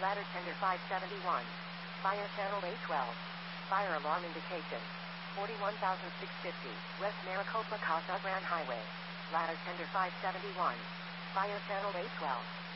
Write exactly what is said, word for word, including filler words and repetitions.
Ladder tender five seventy-one. Fire channel A twelve. Fire alarm indication. forty-one thousand six hundred fifty. West Maricopa Casa Grande Highway. Ladder tender five seventy-one. Fire channel A twelve.